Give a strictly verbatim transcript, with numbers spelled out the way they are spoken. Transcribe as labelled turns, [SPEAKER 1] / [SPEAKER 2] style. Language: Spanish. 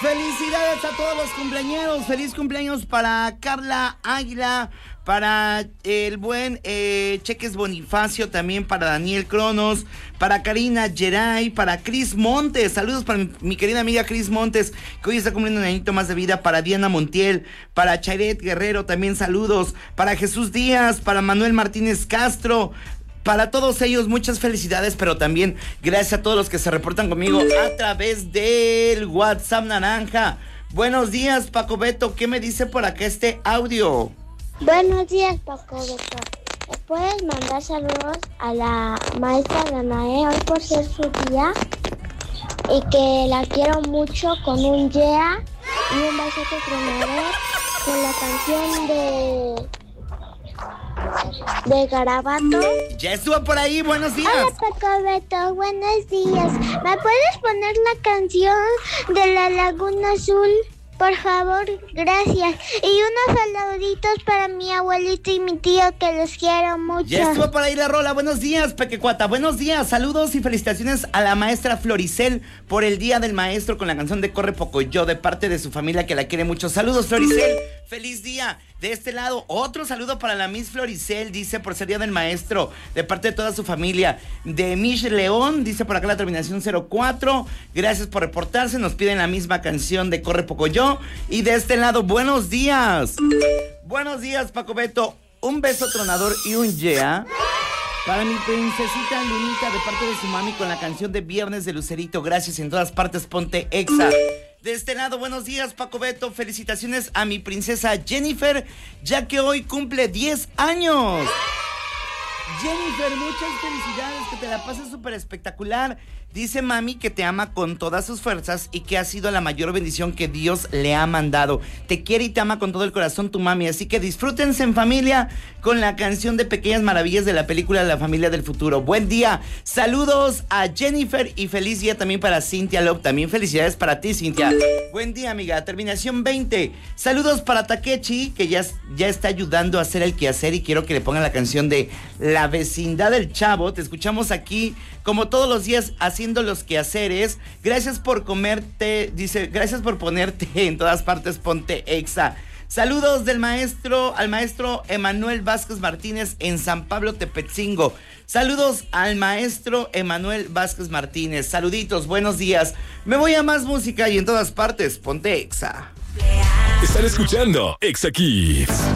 [SPEAKER 1] Felicidades a todos los cumpleañeros. Feliz cumpleaños para Carla Águila, para el buen eh, Cheques Bonifacio, también para Daniel Cronos, para Karina Geray, para Cris Montes. Saludos para mi, mi querida amiga Cris Montes, que hoy está cumpliendo un añito más de vida. Para Diana Montiel, para Chairet Guerrero, también saludos. Para Jesús Díaz, para Manuel Martínez Castro. Para todos ellos, muchas felicidades, pero también gracias a todos los que se reportan conmigo a través del WhatsApp naranja. Buenos días, Paco Beto, ¿qué me dice por acá este audio?
[SPEAKER 2] Buenos días, Paco Beto. ¿Me puedes mandar saludos a la maestra Danae hoy por ser su día? Y que la quiero mucho con un yeah y un besote tronador con la canción de... de Garabato.
[SPEAKER 1] Ya estuvo por ahí, buenos días.
[SPEAKER 2] Hola, Paco Beto, buenos días. ¿Me puedes poner la canción de la Laguna Azul? Por favor, gracias. Y unos saluditos para mi abuelito y mi tío, que los quiero mucho.
[SPEAKER 1] Ya estuvo por ahí la rola. Buenos días, Pequecuata. Buenos días. Saludos y felicitaciones a la maestra Floricel por el Día del Maestro con la canción de Corre Pocoyo, de parte de su familia que la quiere mucho. Saludos, Floricel. Feliz día. De este lado, otro saludo para la Miss Floricel, dice, por ser Día del Maestro, de parte de toda su familia. De Mish León, dice por acá la terminación cero cuatro. Gracias por reportarse. Nos piden la misma canción de Corre Pocoyo. Y de este lado, buenos días. Buenos días, Paco Beto. Un beso tronador y un yeah para mi princesita Lunita, de parte de su mami, con la canción de Viernes de Lucerito. Gracias, en todas partes, ponte exa. De este lado, buenos días, Paco Beto. Felicitaciones a mi princesa Jennifer, ya que hoy cumple diez años. Jennifer, muchas felicidades, que te la pases súper espectacular. Dice mami que te ama con todas sus fuerzas y que ha sido la mayor bendición que Dios le ha mandado. Te quiere y te ama con todo el corazón tu mami, así que disfrútense en familia con la canción de Pequeñas Maravillas de la película La Familia del Futuro. Buen día, saludos a Jennifer y feliz día también para Cintia Love. También felicidades para ti, Cintia. Buen día, amiga. Terminación veinte. Saludos para Takechi, que ya, ya está ayudando a hacer el quehacer, y quiero que le pongan la canción de La Vecindad del Chavo. Te escuchamos aquí como todos los días haciendo los quehaceres. Gracias por comerte, dice, gracias por ponerte en todas partes, ponte exa. Saludos del maestro, al maestro Emanuel Vázquez Martínez en San Pablo Tepetzingo. Saludos al maestro Emanuel Vázquez Martínez. Saluditos, buenos días. Me voy a más música y en todas partes, ponte exa.
[SPEAKER 3] Están escuchando Exa Kids.